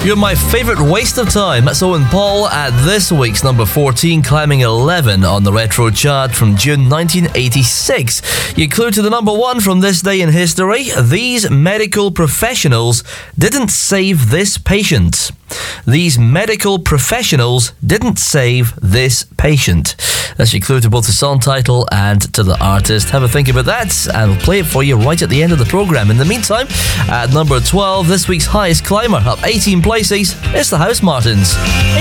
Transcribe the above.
You're my favourite waste of time. That's Owen Paul at this week's number 14, climbing 11 on the Retro chart from June 1986. You clue to the number 1 from this day in history. These medical professionals didn't save this patient. These medical professionals didn't save this patient. That's your clue to both the song title and to the artist. Have a think about that, and we'll play it for you right at the end of the programme. In the meantime, at number 12, this week's highest climber, up 18 places, it's the Housemartins.